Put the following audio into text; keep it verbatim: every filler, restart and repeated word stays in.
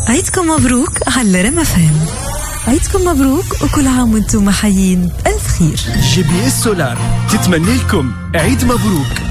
عيدكم مبروك على ريم اف ام. عيدكم مبروك وكل عام وانتم حيين بألف خير. جي بي اس سولار تتمنى لكم عيد مبروك.